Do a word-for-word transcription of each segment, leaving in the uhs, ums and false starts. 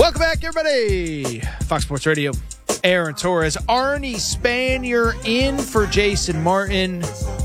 Welcome back, everybody. Fox Sports Radio. Aaron Torres, Arnie Spanier in for Jason Martin.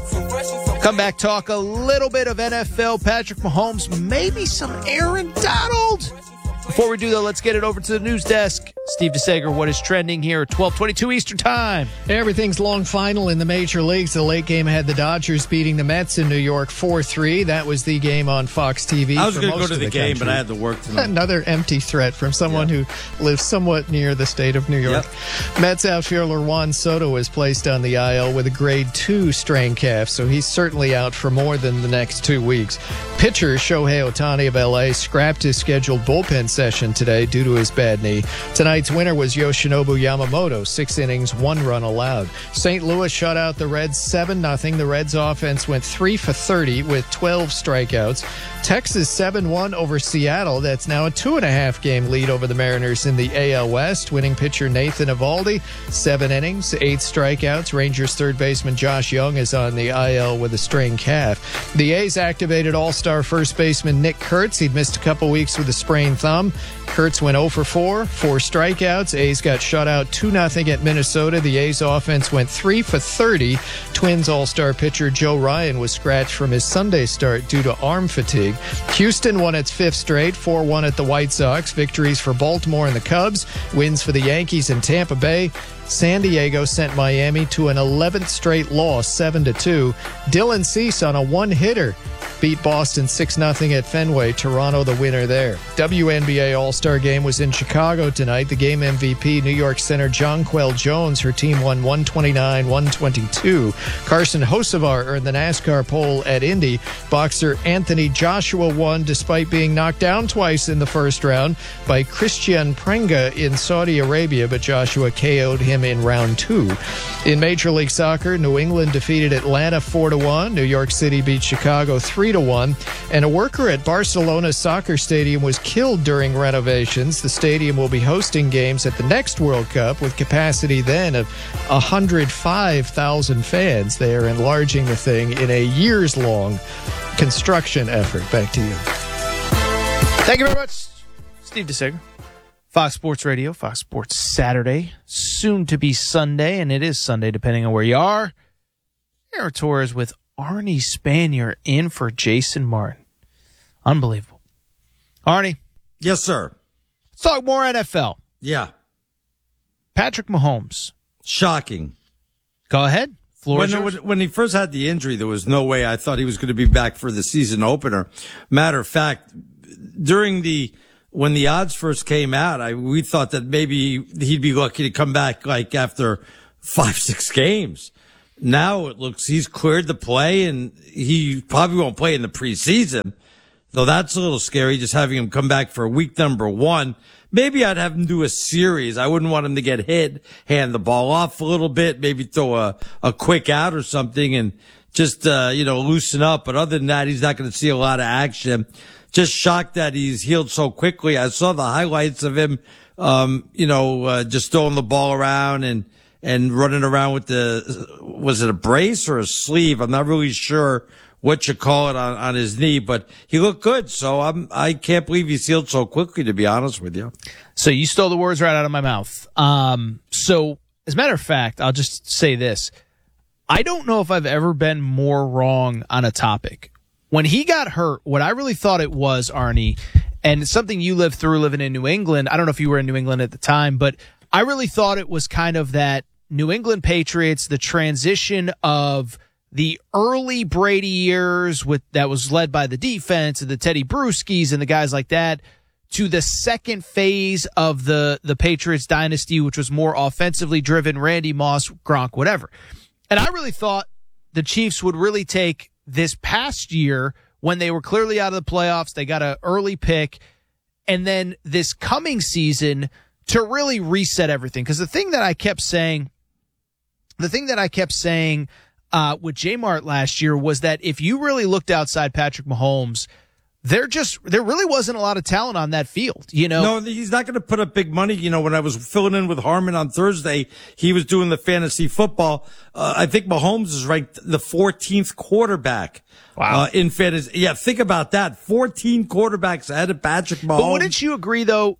Come back, talk a little bit of N F L, Patrick Mahomes, maybe some Aaron Donald. Before we do, though, let's get it over to the news desk. Steve DeSager, what is trending here at twelve twenty-two Eastern Time? Everything's long final in the major leagues. The late game had the Dodgers beating the Mets in New York four three. That was the game on Fox T V. I was going to go to the, the game, country. but I had to work tonight. Another empty threat from someone yeah. who lives somewhat near the state of New York. Yep. Mets outfielder Juan Soto was placed on the I L with a grade two strained calf, so he's certainly out for more than the next two weeks. Pitcher Shohei Ohtani of L A scrapped his scheduled bullpen session today due to his bad knee. Tonight's winner was Yoshinobu Yamamoto, six innings, one run allowed. Saint Louis shut out the Reds seven nothing. The Reds offense went three for thirty with twelve strikeouts. Texas seven one over Seattle. That's now a two and a half game lead over the Mariners in the A L West. Winning pitcher Nathan Eovaldi, seven innings, eight strikeouts. Rangers third baseman Josh Young is on the I L with a strained calf. The A's activated all-star first baseman Nick Kurtz. He'd missed a couple weeks with a sprained thumb. Kurtz went oh for four, four strikeouts. A's got shut out two nothing at Minnesota. The A's offense went three for thirty. Twins all-star pitcher Joe Ryan was scratched from his Sunday start due to arm fatigue. Houston won its fifth straight, four one at the White Sox. Victories for Baltimore and the Cubs. Wins for the Yankees and Tampa Bay. San Diego sent Miami to an eleventh straight loss, seven to two. Dylan Cease on a one-hitter beat Boston six nothing at Fenway. Toronto the winner there. W N B A All-Star Game was in Chicago tonight. The game M V P, New York center Jonquel Jones. Her team won one twenty-nine one twenty-two. Carson Hocevar earned the NASCAR pole at Indy. Boxer Anthony Joshua won despite being knocked down twice in the first round by Christian Prenga in Saudi Arabia, but Joshua K O'd him in round two. In Major League Soccer, New England defeated Atlanta four to one. New York City beat Chicago three to one. And a worker at Barcelona's soccer stadium was killed during renovations. The stadium will be hosting games at the next World Cup with capacity then of one hundred five thousand fans. They are enlarging the thing in a years-long construction effort. Back to you. Thank you very much, Steve DeSager. Fox Sports Radio, Fox Sports Saturday, soon to be Sunday, and it is Sunday depending on where you are. Aaron Torres with Arnie Spanier in for Jason Martin. Unbelievable. Arnie. Yes, sir. Let's talk more N F L. Yeah. Patrick Mahomes. Shocking. Go ahead. When, when, when he first had the injury, there was no way I thought he was going to be back for the season opener. Matter of fact, during the when the odds first came out, I we thought that maybe he'd be lucky to come back like after five, six games. Now it looks he's cleared to play, and he probably won't play in the preseason. Though that's a little scary, just having him come back for week number one. Maybe I'd have him do a series. I wouldn't want him to get hit, hand the ball off a little bit, maybe throw a, a quick out or something and just, uh, you know, loosen up. But other than that, he's not going to see a lot of action. Just shocked that he's healed so quickly. I saw the highlights of him, um, you know, uh, just throwing the ball around and, and running around with the, was it a brace or a sleeve? I'm not really sure what you call it on, on his knee, but he looked good. So I'm, I can't believe he's healed so quickly, to be honest with you. So you stole the words right out of my mouth. Um, so as a matter of fact, I'll just say this. I don't know if I've ever been more wrong on a topic. When he got hurt, what I really thought it was, Arnie, and it's something you lived through living in New England. I don't know if you were in New England at the time, but I really thought it was kind of that New England Patriots, the transition of the early Brady years with that was led by the defense and the Teddy Bruschi's and the guys like that, to the second phase of the, the Patriots dynasty, which was more offensively driven, Randy Moss, Gronk, whatever. And I really thought the Chiefs would really take this past year when they were clearly out of the playoffs, they got an early pick, and then this coming season to really reset everything. Because the thing that I kept saying, the thing that I kept saying uh, with J-Mart last year was that if you really looked outside Patrick Mahomes, there just there really wasn't a lot of talent on that field, you know. No, he's not going to put up big money. You know, when I was filling in with Harmon on Thursday, he was doing the fantasy football. Uh, I think Mahomes is ranked the fourteenth quarterback. Wow. Uh, in fantasy. Yeah, think about that. fourteen quarterbacks ahead of Patrick Mahomes. But wouldn't you agree, though,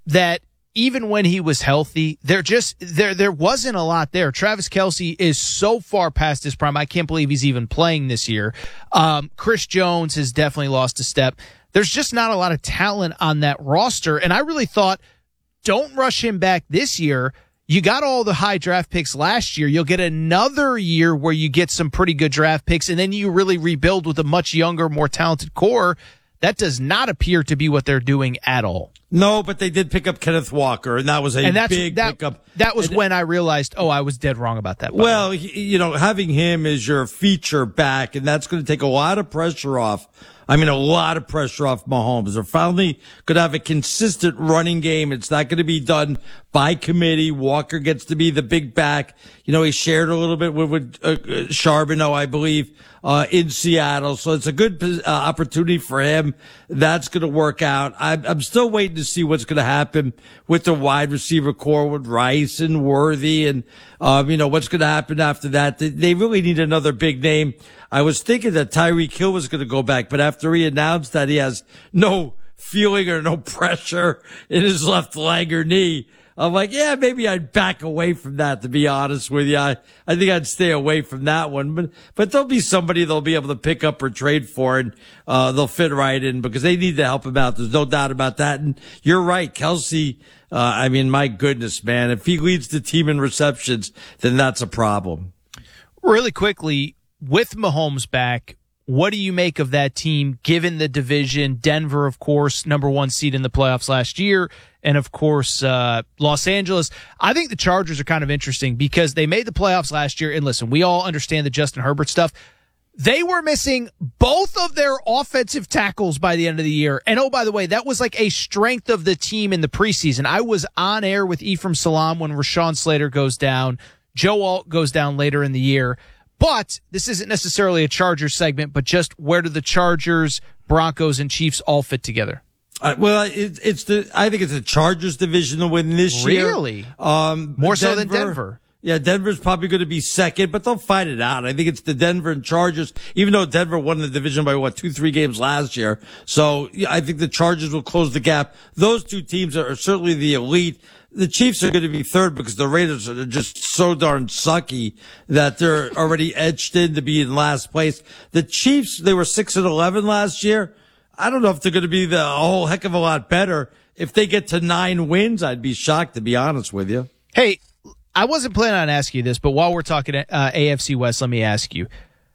that even when he was healthy, there just there there wasn't a lot there. Travis Kelce is so far past his prime. I can't believe he's even playing this year. Um, Chris Jones has definitely lost a step. There's just not a lot of talent on that roster, and I really thought, don't rush him back this year. You got all the high draft picks last year. You'll get another year where you get some pretty good draft picks, and then you really rebuild with a much younger, more talented core. That does not appear to be what they're doing at all. No, but they did pick up Kenneth Walker, and that was a and that's, big that, pickup. That was and, when I realized, oh, I was dead wrong about that. Well, he, you know, having him as your feature back, and that's going to take a lot of pressure off. I mean, a lot of pressure off Mahomes. They're finally going to have a consistent running game. It's not going to be done by committee. Walker gets to be the big back. You know, he shared a little bit with, with uh, Charbonneau, I believe, uh, in Seattle. So it's a good uh, opportunity for him. That's going to work out. I'm, I'm still waiting to see what's going to happen with the wide receiver core with Rice and Worthy, and, um, you know, what's going to happen after that. They, they really need another big name. I was thinking that Tyreek Hill was going to go back, but after he announced that he has no feeling or no pressure in his left leg or knee, I'm like, yeah, maybe I'd back away from that, to be honest with you. I, I think I'd stay away from that one, but, but there'll be somebody they'll be able to pick up or trade for, and, uh, they'll fit right in because they need to help him out. There's no doubt about that. And you're right, Kelce, uh, I mean, my goodness, man, if he leads the team in receptions, then that's a problem. Really quickly, with Mahomes back, what do you make of that team, given the division? Denver, of course, number one seed in the playoffs last year. And, of course, uh, Los Angeles. I think the Chargers are kind of interesting because they made the playoffs last year. And, listen, we all understand the Justin Herbert stuff. They were missing both of their offensive tackles by the end of the year. And, oh, by the way, that was like a strength of the team in the preseason. I was on air with Ephraim Salaam when Rashawn Slater goes down. Joe Alt goes down later in the year. But this isn't necessarily a Chargers segment, but just where do the Chargers, Broncos, and Chiefs all fit together? Uh, well, it, it's the, I think it's the Chargers division to win this really? year. Really? Um, More Denver, so than Denver. Yeah, Denver's probably going to be second, but they'll fight it out. I think it's the Denver and Chargers, even though Denver won the division by what, two, three games last year. So yeah, I think the Chargers will close the gap. Those two teams are, are certainly the elite. The Chiefs are going to be third because the Raiders are just so darn sucky that they're already edged in to be in last place. The Chiefs, they were six and eleven last year. I don't know if they're going to be the a whole heck of a lot better. If they get to nine wins, I'd be shocked, to be honest with you. Hey, I wasn't planning on asking you this, but while we're talking uh, A F C West, let me ask you.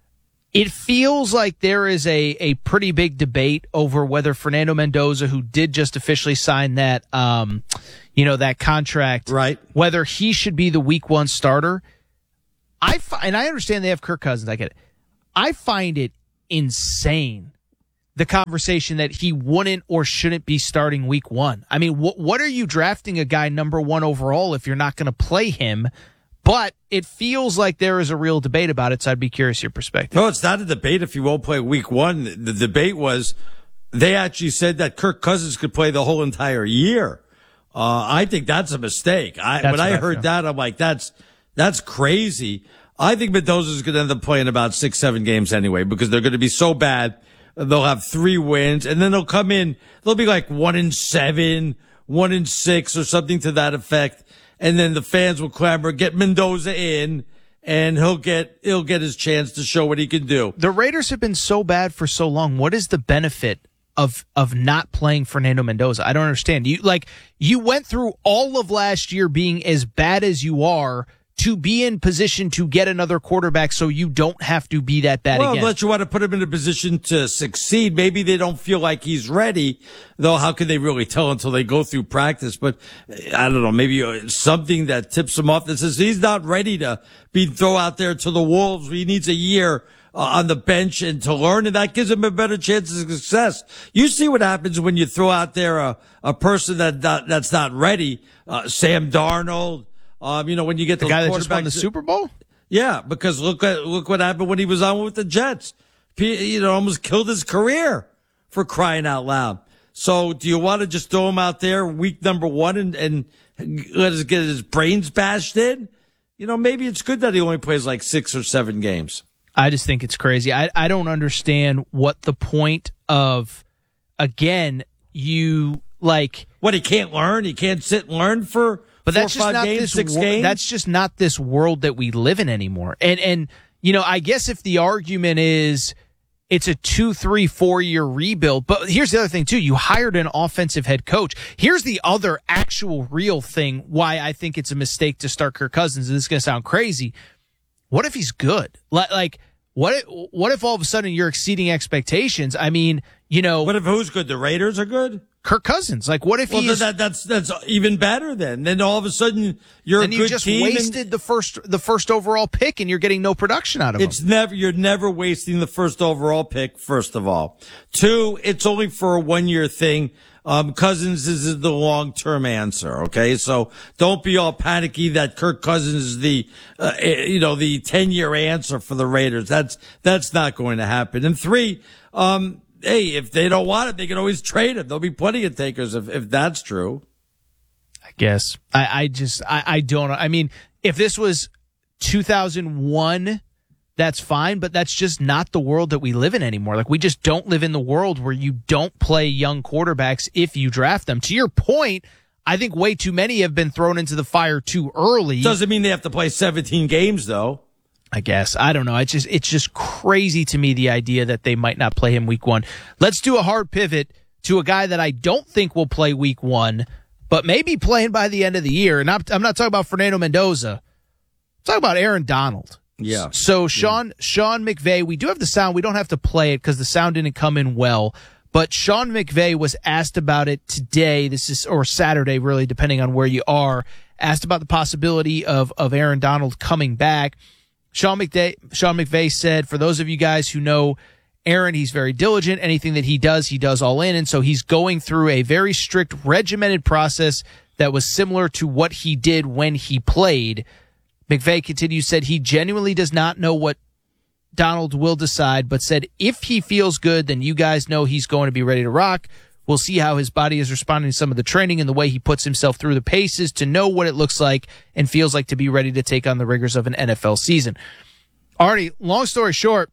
It feels like there is a, a pretty big debate over whether Fernando Mendoza, who did just officially sign that, um, you know, that contract, right, whether he should be the week one starter. I fi- and I understand they have Kirk Cousins. I get it. I find it insane, the conversation that he wouldn't or shouldn't be starting week one. I mean, wh- what are you drafting a guy number one overall if you're not going to play him? But it feels like there is a real debate about it, so I'd be curious your perspective. No, it's not a debate if he won't play week one. The debate was they actually said that Kirk Cousins could play the whole entire year. Uh, I think that's a mistake. I, when I heard that, I'm like, that's, that's crazy. I think Mendoza's going to end up playing about six, seven games anyway, because they're going to be so bad. They'll have three wins and then they'll come in. They'll be like one in seven, one in six or something to that effect. And then the fans will clamor, get Mendoza in, and he'll get he'll get his chance to show what he can do. The Raiders have been so bad for so long. What is the benefit of of not playing Fernando Mendoza? I don't understand. You like you went through all of last year being as bad as you are to be in position to get another quarterback so you don't have to be that bad well, again. Well, unless you want to put him in a position to succeed. Maybe they don't feel like he's ready, though how can they really tell until they go through practice? But I don't know, maybe something that tips him off that says he's not ready to be thrown out there to the wolves. He needs a year uh, on the bench and to learn, and that gives him a better chance of success. You see what happens when you throw out there a, a person that, that that's not ready. Uh, Sam Darnold. Um, you know, when you get the those guy that just won the that, Super Bowl? Yeah, because look at, look what happened when he was on with the Jets. He, you know, almost killed his career, for crying out loud. So do you want to just throw him out there week number one and, and let us get his brains bashed in? You know, maybe it's good that he only plays like six or seven games. I just think it's crazy. I, I don't understand what the point of, again, you Like, what, he can't learn? He can't sit and learn for but four that's or just five not games, this. six wor- games? That's just not this world that we live in anymore. And and you know, I guess if the argument is it's a two, three, four year rebuild, but here's the other thing too: you hired an offensive head coach. Here's the other actual real thing why I think it's a mistake to start Kirk Cousins. And this is going to sound crazy. What if he's good? Like, what if, what if all of a sudden you're exceeding expectations? I mean, you know, what if who's good? The Raiders are good? Kirk Cousins. Like, what if well, he's that, that's that's even better then. Then all of a sudden you're then a you good just team. wasted and the first the first overall pick, and you're getting no production out of it's him. never you're never wasting the first overall pick. First of all, two, it's only for a one year thing. Um, Cousins is the long term answer. Okay, so don't be all panicky that Kirk Cousins is the uh, you know the ten year answer for the Raiders. That's that's not going to happen. And three, um. Hey, if they don't want it, they can always trade him. There'll be plenty of takers if, if that's true. I guess. I, I just, I, I don't know. I mean, if this was two thousand one, that's fine, but that's just not the world that we live in anymore. Like, we just don't live in the world where you don't play young quarterbacks if you draft them. To your point, I think way too many have been thrown into the fire too early. Doesn't mean they have to play seventeen games, though. I guess. I don't know. It's just it's just crazy to me, the idea that they might not play him week one. Let's do a hard pivot to a guy that I don't think will play week one, but maybe playing by the end of the year. And I'm, I'm not talking about Fernando Mendoza. I'm talking about Aaron Donald. Yeah. So Sean yeah. Sean McVay, we do have the sound. We don't have to play it because the sound didn't come in well. But Sean McVay was asked about it today. This is or Saturday, really, depending on where you are. Asked about the possibility of of Aaron Donald coming back. Sean McVay, Sean McVay said, for those of you guys who know Aaron, he's very diligent. Anything that he does, he does all in. And so he's going through a very strict, regimented process that was similar to what he did when he played. McVay continues, said he genuinely does not know what Donald will decide, but said if he feels good, then you guys know he's going to be ready to rock. We'll see how his body is responding to some of the training and the way he puts himself through the paces to know what it looks like and feels like to be ready to take on the rigors of an N F L season. Artie, long story short,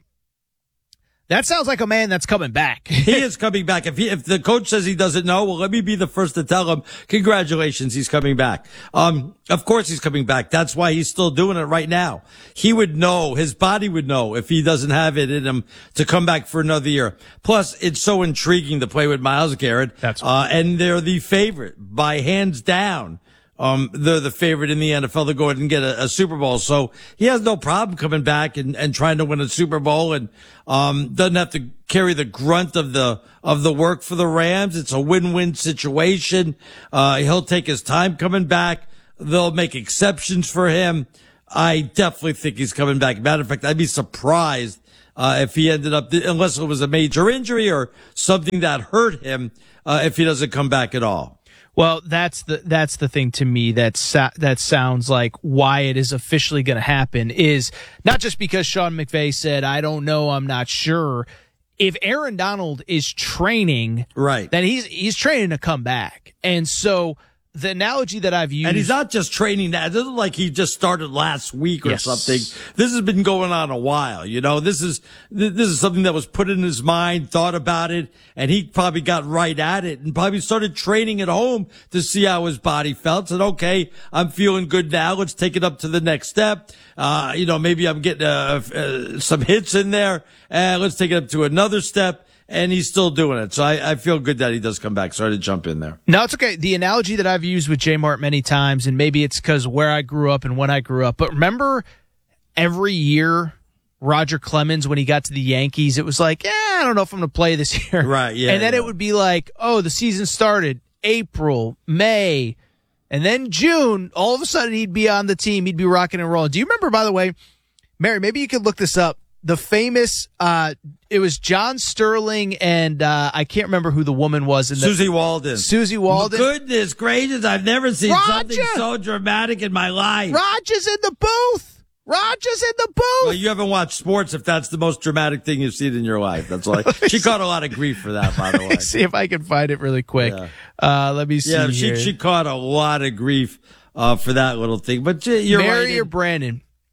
that sounds like a man that's coming back. He is coming back. If he, if the coach says he doesn't know, well, let me be the first to tell him, congratulations, he's coming back. Um, of course he's coming back. That's why he's still doing it right now. He would know, his body would know if he doesn't have it in him to come back for another year. Plus, it's so intriguing to play with Myles Garrett. That's uh, and they're the favorite by hands down. Um, they're the favorite in the N F L to go ahead and get a, a Super Bowl. So he has no problem coming back and, and trying to win a Super Bowl and, um, doesn't have to carry the grunt of the, of the work for the Rams. It's a win-win situation. Uh, he'll take his time coming back. They'll make exceptions for him. I definitely think he's coming back. Matter of fact, I'd be surprised, uh, if he ended up, unless it was a major injury or something that hurt him, uh, if he doesn't come back at all. Well, that's the that's the thing to me that sa- that sounds like why it is officially going to happen is not just because Sean McVay said, I don't know, I'm not sure. If Aaron Donald is training, right, then he's he's training to come back. And so the analogy that I've used, and he's not just training that. It isn't like he just started last week or yes. something. This has been going on a while. You know, this is this is something that was put in his mind, thought about it, and he probably got right at it and probably started training at home to see how his body felt. Said, okay, I'm feeling good now. Let's take it up to the next step. Uh, you know, maybe I'm getting uh, uh, some hits in there, and let's take it up to another step. And he's still doing it. So I, I feel good that he does come back. Sorry to jump in there. No, it's okay. The analogy that I've used with J Mart many times, and maybe it's because where I grew up and when I grew up, but remember every year Roger Clemens, when he got to the Yankees, it was like, yeah, I don't know if I'm going to play this year. Right, yeah. And then yeah. it would be like, oh, the season started April, May, and then June. All of a sudden he'd be on the team. He'd be rocking and rolling. Do you remember, by the way, Mary, maybe you could look this up. The famous, uh, it was John Sterling and, uh, I can't remember who the woman was. In the, Susie Walden. Susie Walden. Goodness gracious, I've never seen Roger. something so dramatic in my life. Roger's in the booth. Roger's in the booth. Well, you haven't watched sports if that's the most dramatic thing you've seen in your life. That's like she caught a lot of grief for that, by the way. See if I can find it really quick. Yeah. Uh, let me see. Yeah, she here. she caught a lot of grief, uh, for that little thing. But you're Mary right. or Brandon?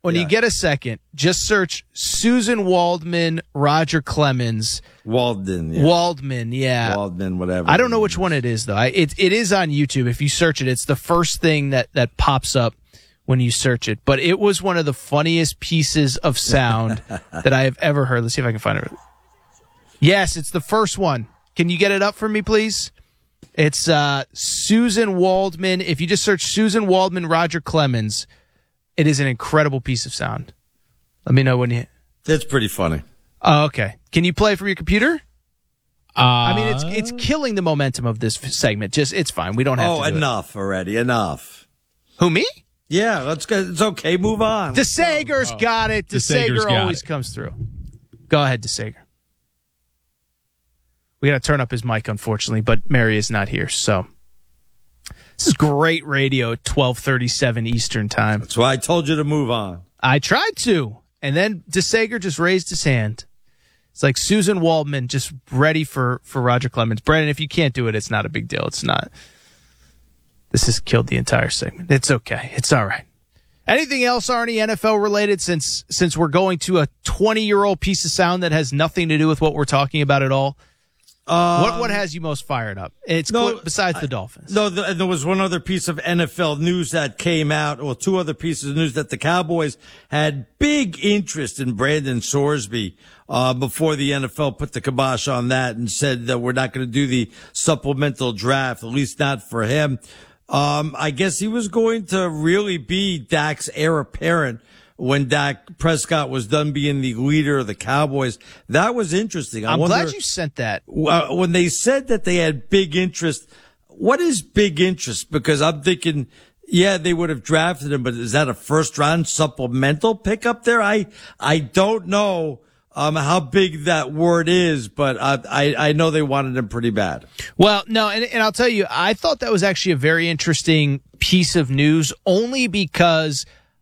when yeah. you get a second, just search Susan Waldman, Roger Clemens. Walden. Yeah. Waldman, yeah. Waldman, whatever. I don't know which one it is, though. I, it, it is on YouTube. If you search it, it's the first thing that, that pops up when you search it. But it was one of the funniest pieces of sound that I have ever heard. Let's see if I can find it. Yes, it's the first one. Can you get it up for me, please? It's uh, Susan Waldman. If you just search Susan Waldman, Roger Clemens, it is an incredible piece of sound. Let me know when you... It's pretty funny. Oh, okay. Can you play from your computer? Uh, I mean, it's it's killing the momentum of this segment. Just It's fine. We don't have oh, to do enough it. already. Enough. Who, me? Yeah, let's go. It's okay. Move on. DeSager's oh. got it. DeSager's DeSager got always it. comes through. Go ahead, DeSager. We got to turn up his mic, unfortunately, but Mary is not here, so this is great radio at twelve thirty-seven Eastern time. That's why I told you to move on. I tried to, and then DeSager just raised his hand. It's like Susan Waldman just ready for, for Roger Clemens. Brandon, if you can't do it, it's not a big deal. It's not. This has killed the entire segment. It's okay. It's all right. Anything else, Arnie, N F L related, since since we're going to a twenty-year-old piece of sound that has nothing to do with what we're talking about at all? Um, what what has you most fired up? It's no, cl- besides the I, Dolphins. No, the, there was one other piece of N F L news that came out, or two other pieces of news, that the Cowboys had big interest in Brandon Sorsby uh, before the N F L put the kibosh on that and said that we're not going to do the supplemental draft, at least not for him. Um, I guess he was going to really be Dak's heir apparent when Dak Prescott was done being the leader of the Cowboys. That was interesting. I I'm wonder, glad you sent that. Uh, when they said that they had big interest, what is big interest? Because I'm thinking, yeah, they would have drafted him, but is that a first round supplemental pick up there? I, I don't know. Um, how big that word is, but I, I, I know they wanted him pretty bad. Well, no, and, and I'll tell you, I thought that was actually a very interesting piece of news, only because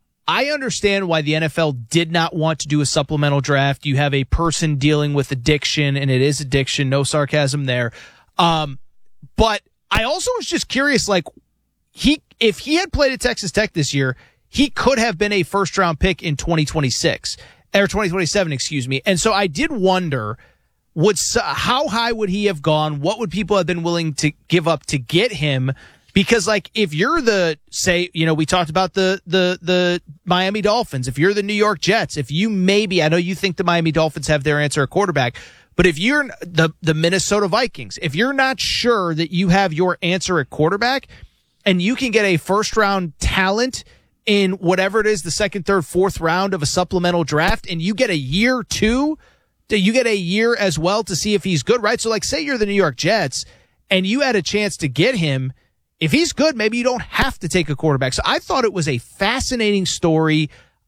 I understand why the N F L did not want to do a supplemental draft. You have a person dealing with addiction, and it is addiction, no sarcasm there. Um, but I also was just curious, like, he, if he had played at Texas Tech this year, he could have been a first round pick in twenty twenty-six. Or twenty twenty-seven, excuse me. And so I did wonder, would how high would he have gone? What would people have been willing to give up to get him? Because, like, if you're the, say, you know, we talked about the the the Miami Dolphins. If you're the New York Jets, if you maybe, I know you think the Miami Dolphins have their answer at quarterback, but if you're the the Minnesota Vikings, if you're not sure that you have your answer at quarterback, and you can get a first round talent in whatever it is, the second, third, fourth round of a supplemental draft, and you get a year two, you get a year as well to see if he's good, right? So, like, say you're the New York Jets, and you had a chance to get him. If he's good, maybe you don't have to take a quarterback. So I thought it was a fascinating story.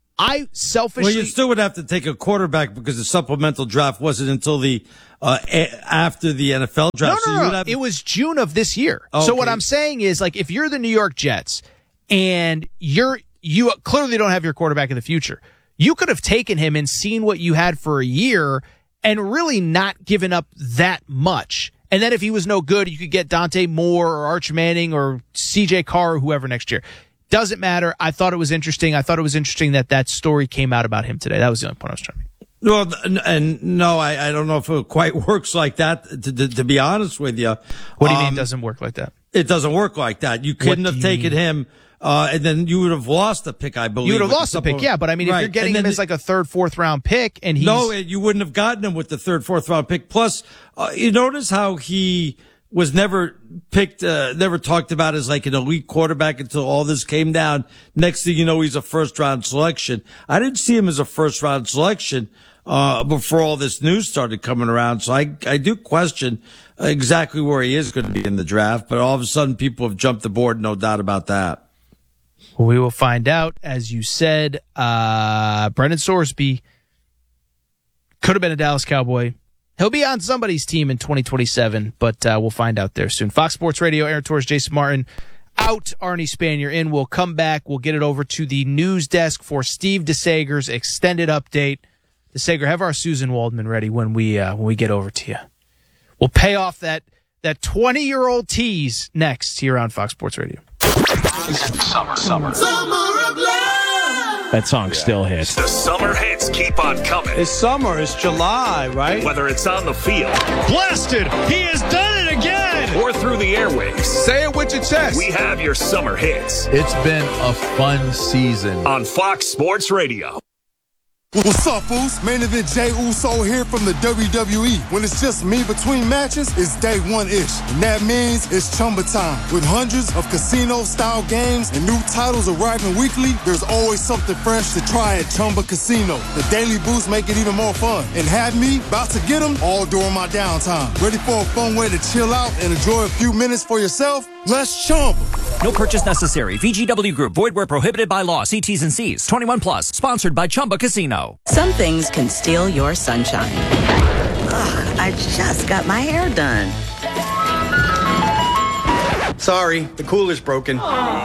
I selfishly... Well, you still would have to take a quarterback because the supplemental draft wasn't until the uh, a- after the N F L draft. No, no, so no. no. Have... It was June of this year. Okay. So what I'm saying is, like, if you're the New York Jets and you're you clearly don't have your quarterback in the future, you could have taken him and seen what you had for a year and really not given up that much. And then if he was no good, you could get Dante Moore or Arch Manning or C J Carr or whoever next year. Doesn't matter. I thought it was interesting. I thought it was interesting that that story came out about him today. That was the only point I was trying to make. Well, and no, I, I don't know if it quite works like that, to, to, to be honest with you. What do you um, mean it doesn't work like that? It doesn't work like that. You couldn't have taken mean? him, uh, and then you would have lost a pick, I believe. You would have lost a pick, yeah. But I mean, right. if you're getting him as like a third, fourth round pick, and he's. No, you wouldn't have gotten him with the third, fourth round pick. Plus, uh, you notice how he was never picked, uh, never talked about as like an elite quarterback until all this came down. Next thing you know, he's a first round selection. I didn't see him as a first round selection, uh, before all this news started coming around. So I, I do question exactly where he is going to be in the draft, but all of a sudden people have jumped the board. No doubt about that. Well, we will find out. As you said, uh, Brendan Sorsby could have been a Dallas Cowboy. He'll be on somebody's team in twenty twenty-seven, but uh, we'll find out there soon. Fox Sports Radio, Aaron Torres, Jason Martin, out. Arnie Spanier in. We'll come back. We'll get it over to the news desk for Steve DeSager's extended update. DeSager, have our Susan Waldman ready when we uh, when we get over to you. We'll pay off that that twenty-year-old tease next here on Fox Sports Radio. Summer, summer, summer of love. that song still hits. The summer hits keep on coming. It's summer. It's July, right? Whether it's on the field. Blasted! He has done it again! Or through the airwaves. Say it with your chest. We have your summer hits. It's been a fun season. On Fox Sports Radio. What's up, fools? Main Event Jay Uso here from the W W E. When it's just me between matches, it's day one-ish. And that means it's Chumba time. With hundreds of casino-style games and new titles arriving weekly, there's always something fresh to try at Chumba Casino. The daily boosts make it even more fun. And have me about to get them all during my downtime. Ready for a fun way to chill out and enjoy a few minutes for yourself? Let's Chumba. No purchase necessary. V G W Group. Void where prohibited by law. See T's and C's. twenty-one plus. Sponsored by Chumba Casino. Some things can steal your sunshine. Ugh, I just got my hair done. Sorry, the cooler's broken.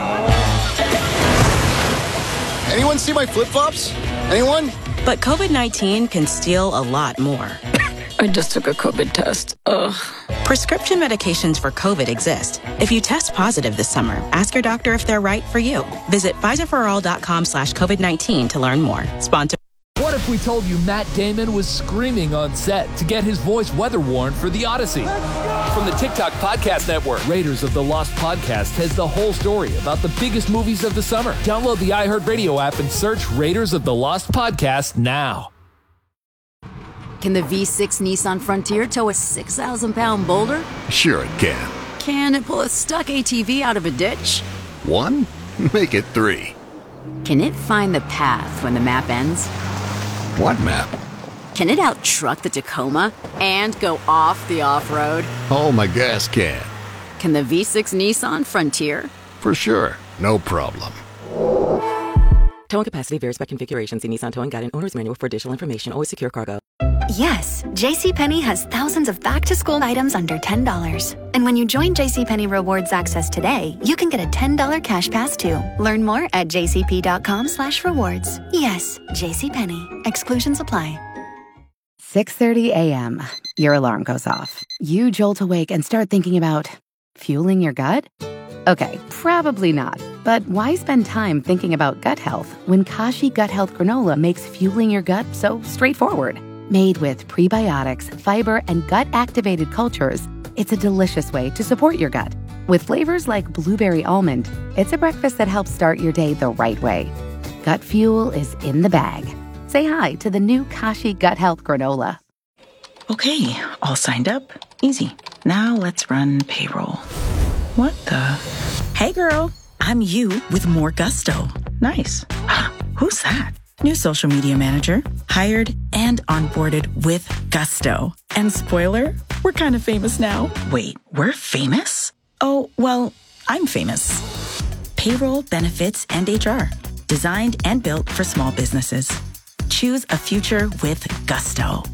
Anyone see my flip-flops? Anyone? But COVID nineteen can steal a lot more. I just took a COVID test. Ugh. Prescription medications for COVID exist. If you test positive this summer, ask your doctor if they're right for you. Visit Pfizerforall.com slash COVID-19 to learn more. Sponsor. What if we told you Matt Damon was screaming on set to get his voice weather-worn for The Odyssey? From the TikTok Podcast Network, Raiders of the Lost Podcast has the whole story about the biggest movies of the summer. Download the iHeartRadio app and search Raiders of the Lost Podcast now. Can the V six Nissan Frontier tow a six thousand pound boulder? Sure it can. Can it pull a stuck A T V out of a ditch? One? Make it three. Can it find the path when the map ends? What map? Can it out-truck the Tacoma and go off the off-road? Oh, my gas can. Can the V six Nissan Frontier? For sure. No problem. Towing capacity varies by configuration. See Nissan Towing Guide and Owner's Manual for additional information. Always secure cargo. Yes, JCPenney has thousands of back-to-school items under ten dollars. And when you join JCPenney Rewards Access today, you can get a ten dollars cash pass too. Learn more at jcp.com slash rewards. Yes, JCPenney. Exclusions apply. six thirty a.m. Your alarm goes off. You jolt awake and start thinking about fueling your gut? Okay, probably not. But why spend time thinking about gut health when Kashi Gut Health Granola makes fueling your gut so straightforward? Made with prebiotics, fiber, and gut-activated cultures, it's a delicious way to support your gut. With flavors like blueberry almond, it's a breakfast that helps start your day the right way. Gut fuel is in the bag. Say hi to the new Kashi Gut Health Granola. Okay, all signed up. Easy. Now let's run payroll. What the? Hey girl, I'm you with more gusto. Nice. Who's that? New social media manager, hired and onboarded with gusto. And spoiler, we're kind of famous now. Wait, we're famous? Oh, well, I'm famous. Payroll, benefits, and H R. Designed and built for small businesses. Choose a future with gusto.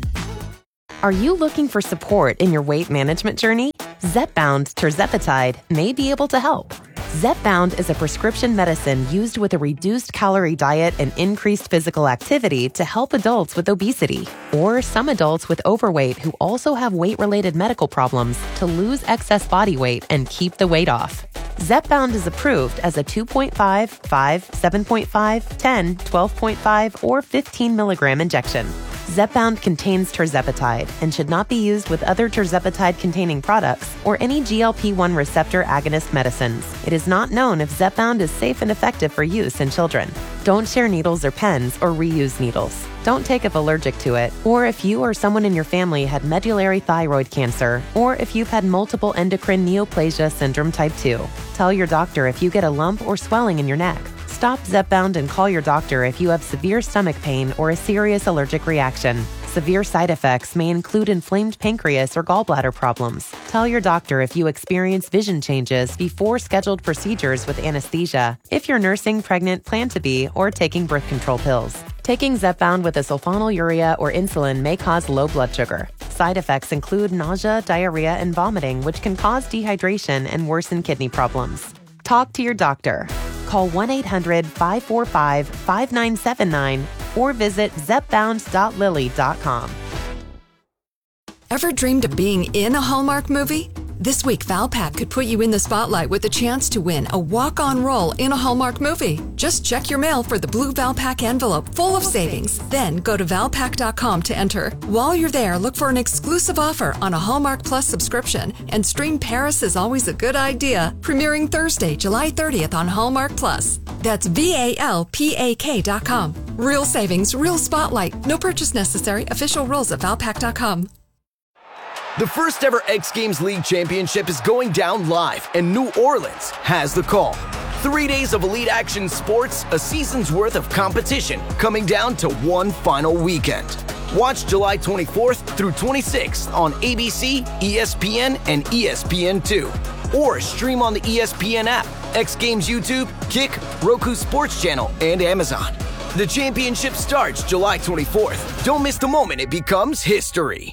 Are you looking for support in your weight management journey? Zepbound tirzepatide may be able to help. Zepbound is a prescription medicine used with a reduced calorie diet and increased physical activity to help adults with obesity or some adults with overweight who also have weight-related medical problems to lose excess body weight and keep the weight off. Zepbound is approved as a two point five, five, seven point five, ten, twelve point five, or fifteen milligram injection. Zepbound contains tirzepatide and should not be used with other tirzepatide-containing products or any G L P one receptor agonist medicines. It is not known if Zepbound is safe and effective for use in children. Don't share needles or pens or reuse needles. Don't take if allergic to it, or if you or someone in your family had medullary thyroid cancer, or if you've had multiple endocrine neoplasia syndrome type two. Tell your doctor if you get a lump or swelling in your neck. Stop Zepbound and call your doctor if you have severe stomach pain or a serious allergic reaction. Severe side effects may include inflamed pancreas or gallbladder problems. Tell your doctor if you experience vision changes before scheduled procedures with anesthesia, if you're nursing, pregnant, plan to be, or taking birth control pills. Taking Zepbound with a sulfonylurea or insulin may cause low blood sugar. Side effects include nausea, diarrhea, and vomiting, which can cause dehydration and worsen kidney problems. Talk to your doctor. Call one eight hundred, five four five, five nine seven nine or visit zepbound dot lilly dot com. Ever dreamed of being in a Hallmark movie? This week, Valpak could put you in the spotlight with a chance to win a walk-on role in a Hallmark movie. Just check your mail for the blue Valpak envelope full of savings. Then go to valpak dot com to enter. While you're there, look for an exclusive offer on a Hallmark Plus subscription and stream Paris is Always a Good Idea, premiering Thursday, July thirtieth on Hallmark Plus. That's V A L P A K dot com. Real savings, real spotlight. No purchase necessary. Official rules at valpak dot com. The first ever X Games League Championship is going down live, and New Orleans has the call. Three days of elite action sports, a season's worth of competition, coming down to one final weekend. Watch July twenty-fourth through twenty-sixth on A B C, E S P N, and E S P N two. Or stream on the E S P N app, X Games YouTube, Kick, Roku Sports Channel, and Amazon. The championship starts July twenty-fourth. Don't miss the moment it becomes history.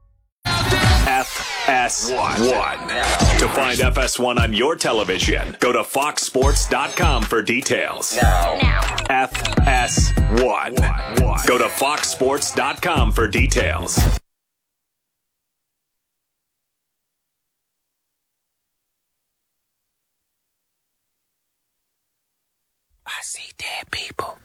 F S one. To find F S one on your television, go to fox sports dot com for details. Now. now. F S one. Go to fox sports dot com for details. I see dead people.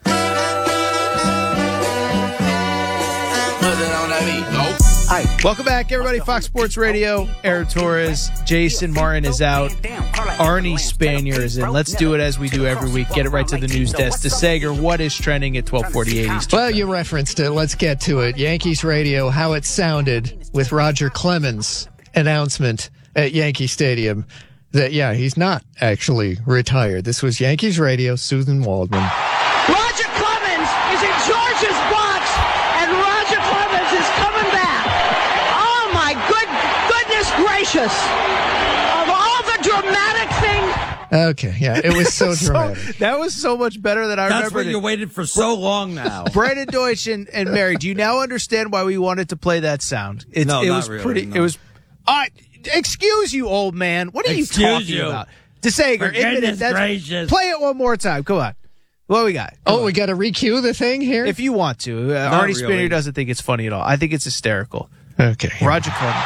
Hi. Welcome back, everybody. Fox Sports Radio. Aaron Torres, Jason Martin is out. Arnie Spanier is in. Let's do it as we do every week. Get it right to the news desk. DeSager, what is trending at twelve forty-eight Eastern? Well, you referenced it. Let's get to it. Yankees radio, how it sounded with Roger Clemens' announcement at Yankee Stadium that, yeah, he's not actually retired. This was Yankees radio, Susan Waldman. Roger Clemens is in George's box, and Roger Clemens is coming back. Oh, my good goodness gracious. Of all the dramatic things. Okay, yeah, it was so dramatic. so, that was so much better than I That's remember. That's what you waited for so long now. Brandon Deutsch and, and Mary, do you now understand why we wanted to play that sound? It's, no, it not was really, pretty. no. It was. Uh, excuse you, old man. What are excuse you talking you. about? DeSager, admit it. That's, play it one more time. Come on. What we got? Come oh, on. we got to re-cue the thing here? If you want to. Uh, Arnie really. Spanier doesn't think it's funny at all. I think it's hysterical. Okay. Roger Clemens.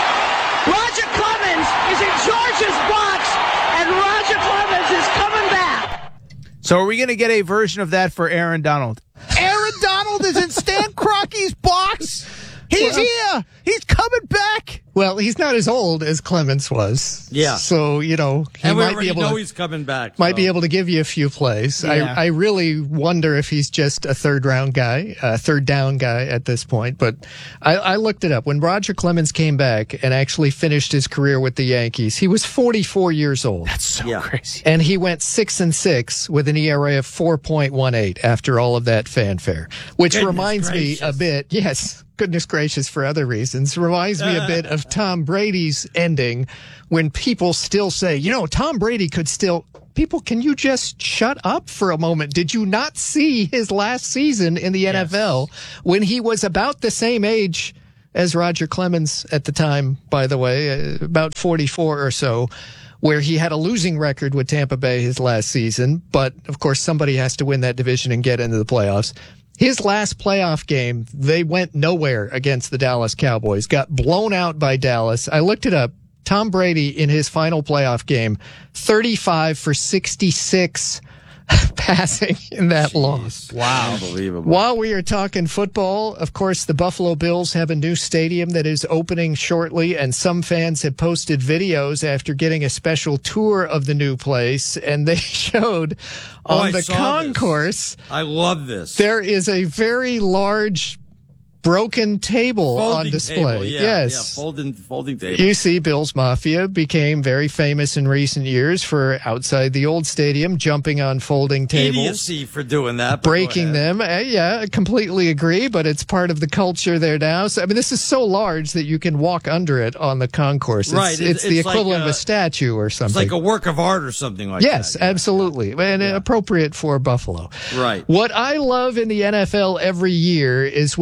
Roger Clemens is in George's box, and Roger Clemens is coming back. So are we going to get a version of that for Aaron Donald? Aaron Donald is in Stan Kroenke's box. He's well, here. He's coming back. Well, he's not as old as Clemens was. Yeah. So, you know, he and we might be able know to, he's coming back. Might so. be able to give you a few plays. Yeah. I, I really wonder if he's just a third round guy, a third down guy at this point. But I, I looked it up. When Roger Clemens came back and actually finished his career with the Yankees, he was forty-four years old. That's so yeah. crazy. And he went six and six with an E R A of four point one eight after all of that fanfare, which Goodness reminds gracious. me a bit. Yes. Goodness gracious, for other reasons, reminds me a bit of Tom Brady's ending when people still say, you know, Tom Brady could still. People, can you just shut up for a moment? Did you not see his last season in the N F L yes. when he was about the same age as Roger Clemens at the time, by the way, about forty-four or so, where he had a losing record with Tampa Bay his last season. But, of course, somebody has to win that division and get into the playoffs. His last playoff game, they went nowhere against the Dallas Cowboys, got blown out by Dallas. I looked it up. Tom Brady in his final playoff game, thirty-five for sixty-six passing in that Jeez. loss. Wow. Unbelievable. While we are talking football, of course, the Buffalo Bills have a new stadium that is opening shortly, and some fans have posted videos after getting a special tour of the new place, and they showed oh, on I the concourse. This. I love this. There is a very large broken table folding on display. Table. Yeah, yes. Yeah, folding, folding table. You see, Bills Mafia became very famous in recent years for outside the old stadium, jumping on folding tables. Idiocy for doing that. Breaking them. Uh, yeah, I completely agree, but it's part of the culture there now. So, I mean, this is so large that you can walk under it on the concourse. It's, right. It's, it's, it's the it's equivalent like a, of a statue or something. It's like a work of art or something like yes, that. Yes, absolutely. And yeah. appropriate for Buffalo. Right. What I love in the N F L every year is when we actually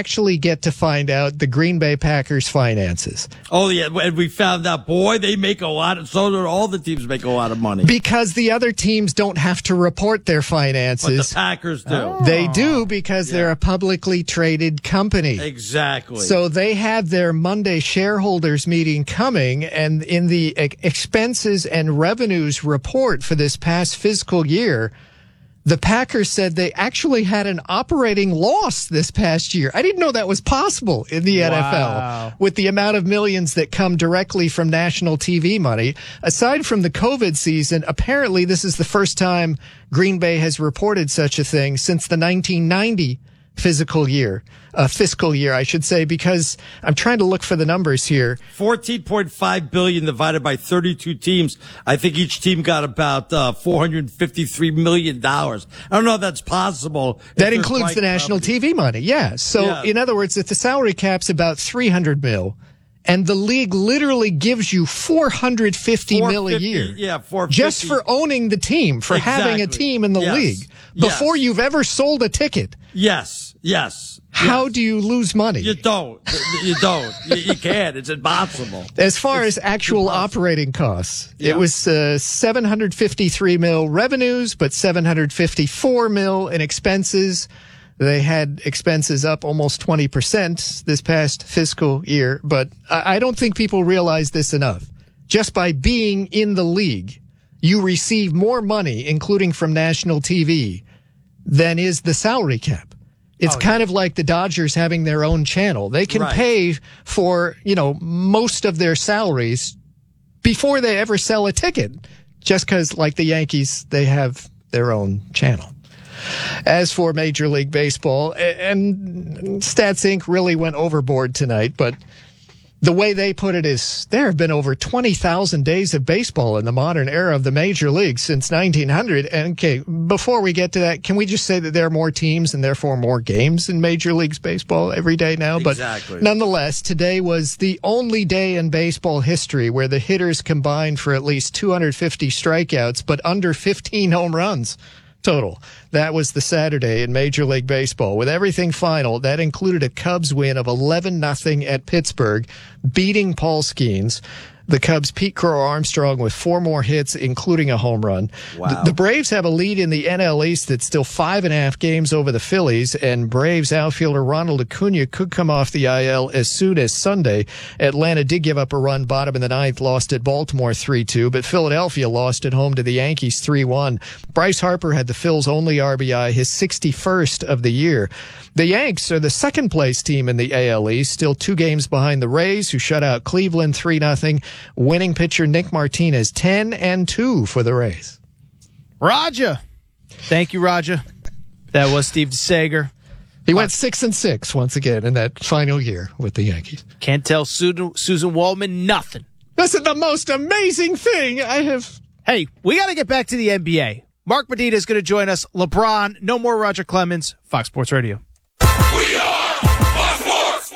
actually get to find out the Green Bay Packers finances. Oh, yeah, and we found out, boy, they make a lot of, so do all the teams make a lot of money. Because the other teams don't have to report their finances. But the Packers do. Oh. They do because yeah. they're a publicly traded company. Exactly. So they have their Monday shareholders meeting coming, and in the expenses and revenues report for this past fiscal year, the Packers said they actually had an operating loss this past year. I didn't know that was possible in the wow. N F L with the amount of millions that come directly from national T V money. Aside from the COVID season, apparently this is the first time Green Bay has reported such a thing since the nineteen ninety physical year, uh, fiscal year, I should say, because I'm trying to look for the numbers here. fourteen point five billion dollars divided by thirty-two teams. I think each team got about uh, four hundred fifty-three million dollars. I don't know if that's possible. That includes the national company. T V money, yeah. So, yeah. in other words, if the salary cap's about three hundred mil, and the league literally gives you four hundred fifty mil a year. Yeah, four hundred fifty. Just for owning the team, for exactly. having a team in the yes. league, before yes. you've ever sold a ticket. Yes, yes. How yes. do you lose money? You don't. You don't. you, you can't. It's impossible. As far it's as actual impossible. operating costs, yeah. it was uh, seven hundred fifty-three mil revenues, but seven hundred fifty-four mil in expenses. They had expenses up almost twenty percent this past fiscal year, but I don't think people realize this enough. Just by being in the league, you receive more money, including from national T V, than is the salary cap. It's oh, kind yeah. of like the Dodgers having their own channel. They can right. pay for, you know, most of their salaries before they ever sell a ticket, just because, like the Yankees, they have their own channel. As for Major League Baseball, and Stats Incorporated really went overboard tonight, but the way they put it is there have been over twenty thousand days of baseball in the modern era of the major leagues since nineteen hundred. And okay, before we get to that, can we just say that there are more teams and therefore more games in Major League Baseball every day now? Exactly. But nonetheless, today was the only day in baseball history where the hitters combined for at least two hundred fifty strikeouts, but under fifteen home runs total. That was the Saturday in Major League Baseball. With everything final, that included a Cubs win of eleven nothing at Pittsburgh, beating Paul Skeens. The Cubs' Pete Crow Armstrong with four more hits, including a home run. Wow. The, the Braves have a lead in the N L East that's still five and a half games over the Phillies, and Braves outfielder Ronald Acuna could come off the I L as soon as Sunday. Atlanta did give up a run bottom in the ninth, lost at Baltimore three two, but Philadelphia lost at home to the Yankees three one. Bryce Harper had the Phils' only R B I, his sixty-first of the year. The Yanks are the second-place team in the A L East, still two games behind the Rays, who shut out Cleveland three nothing. Winning pitcher Nick Martinez, ten and two for the Rays. Raja. Thank you, Raja. That was Steve DeSager. He went six and six once again in that final year with the Yankees. Can't tell Susan, Susan Waldman nothing. This is the most amazing thing I have. Hey, we got to get back to the N B A. Mark Medina is going to join us. LeBron, no more Roger Clemens, Fox Sports Radio. We are Fox Sports.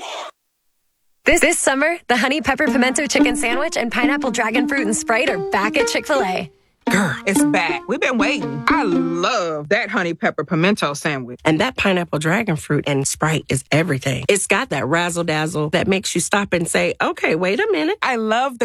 This, this summer, the Honey Pepper Pimento Chicken Sandwich and Pineapple Dragon Fruit and Sprite are back at Chick-fil-A. Girl, it's back. We've been waiting. I love that Honey Pepper Pimento Sandwich. And that Pineapple Dragon Fruit and Sprite is everything. It's got that razzle-dazzle that makes you stop and say, okay, wait a minute. I love the